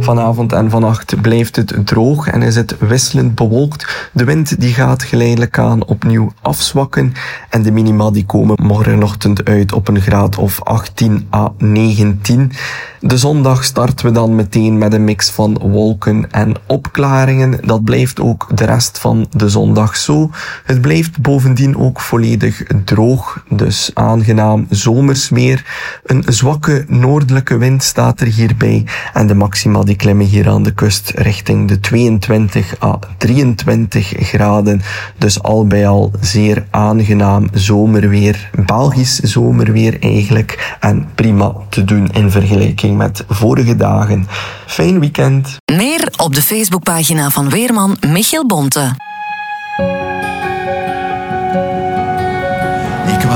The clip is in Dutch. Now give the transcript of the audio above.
Vanavond en vannacht blijft het droog en is het wisselend bewolkt. De wind die gaat geleidelijk aan opnieuw afzwakken en de minima die komen morgenochtend uit op een graad of 18 à 19. De zondag starten we dan meteen met een mix van wolken en opklaringen. Dat blijft ook de rest van de zondag zo. Het blijft bovendien ook volledig droog, dus aangenaam zomers weer. Een zwakke noordelijke wind staat er hierbij en de maxima die klimmen hier aan de kust richting de 22 à 23 graden. Dus al bij al zeer aangenaam zomerweer, Belgisch zomerweer eigenlijk, en prima te doen in vergelijking met vorige dagen. Fijn weekend. Meer op de Facebookpagina van weerman Michiel Bonte.